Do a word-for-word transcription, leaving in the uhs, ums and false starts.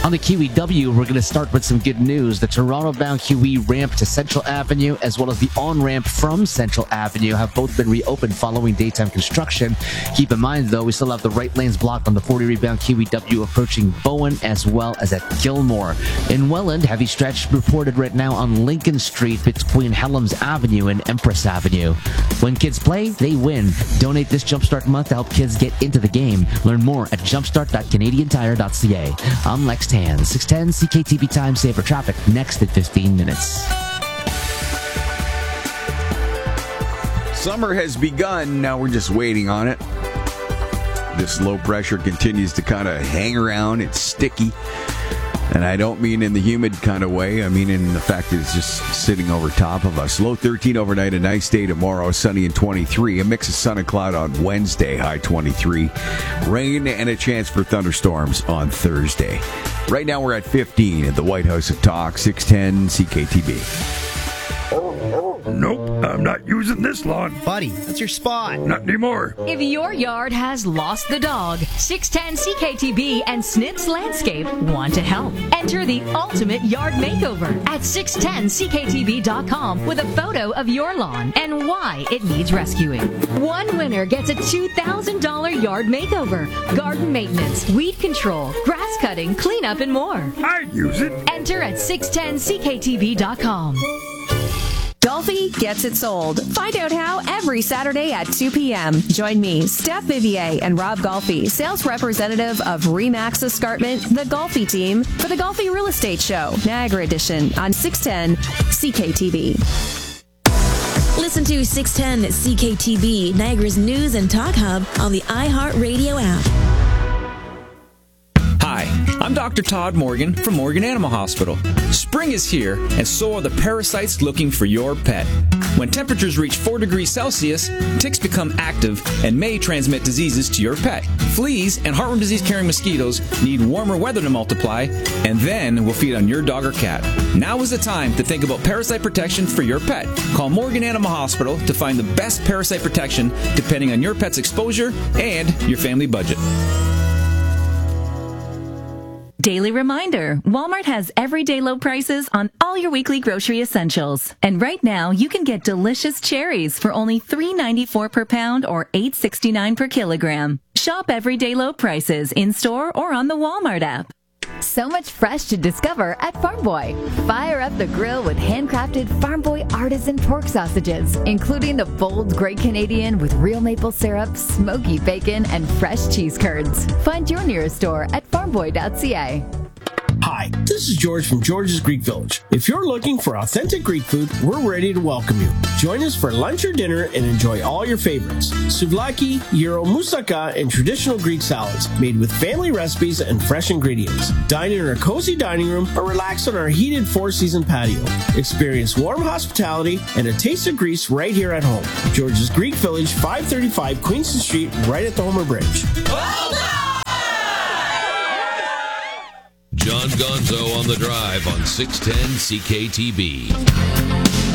On the Q E W, we're going to start with some good news. The Toronto-bound Q E ramp to Central Avenue, as well as the on-ramp from Central Avenue, have both been reopened following daytime construction. Keep in mind, though, we still have the right lanes blocked on the forty-bound Q E W approaching Bowen, as well as at Gilmore. In Welland, heavy stretch reported right now on Lincoln Street between Helms Avenue and Empress Avenue. When kids play, they win. Donate this Jumpstart month to help kids get into the game. Learn more at jumpstart dot canadian tire dot c a. I'm Lex Tan, six ten C K T V time saver traffic next at fifteen minutes. Summer has begun. Now we're just waiting on it. This low pressure continues to kind of hang around. It's sticky. And I don't mean in the humid kind of way. I mean in the fact that it's just sitting over top of us. Low thirteen overnight, a nice day tomorrow, sunny and twenty-three. A mix of sun and cloud on Wednesday, high twenty-three. Rain and a chance for thunderstorms on Thursday. Right now we're at fifteen at the White House of Talk, six ten C K T V. Nope, I'm not using this lawn. Buddy, that's your spot. Not anymore. If your yard has lost the dog, six ten C K T B and Snips Landscape want to help. Enter the ultimate yard makeover at six ten C K T V dot com with a photo of your lawn and why it needs rescuing. One winner gets a two thousand dollars yard makeover, garden maintenance, weed control, grass cutting, cleanup, and more. I'd use it. Enter at six ten C K T V dot com. Golfi gets it sold. Find out how every Saturday at two p.m. Join me, Steph Vivier, and Rob Golfi, sales representative of Remax Escarpment, the Golfi team, for the Golfi Real Estate Show, Niagara Edition, on six ten C K T V. Listen to six ten C K T V, Niagara's news and talk hub, on the iHeartRadio app. Hi, I'm Doctor Todd Morgan from Morgan Animal Hospital. Spring is here, and so are the parasites looking for your pet. When temperatures reach four degrees Celsius, ticks become active and may transmit diseases to your pet. Fleas and heartworm disease-carrying mosquitoes need warmer weather to multiply, and then will feed on your dog or cat. Now is the time to think about parasite protection for your pet. Call Morgan Animal Hospital to find the best parasite protection depending on your pet's exposure and your family budget. Daily reminder, Walmart has everyday low prices on all your weekly grocery essentials. And right now, you can get delicious cherries for only three ninety-four per pound or eight sixty-nine per kilogram. Shop everyday low prices in-store or on the Walmart app. So much fresh to discover at Farm Boy. Fire up the grill with handcrafted Farm Boy artisan pork sausages, including the bold Great Canadian with real maple syrup, smoky bacon, and fresh cheese curds. Find your nearest store at farm boy dot c a. Hi, this is George from George's Greek Village. If you're looking for authentic Greek food, we're ready to welcome you. Join us for lunch or dinner and enjoy all your favorites. Souvlaki, gyro, moussaka, and traditional Greek salads made with family recipes and fresh ingredients. Dine in our cozy dining room or relax on our heated four-season patio. Experience warm hospitality and a taste of Greece right here at home. George's Greek Village, five thirty-five Queenston Street, right at the Homer Bridge. John Gonzo on the Drive on six ten C K T B.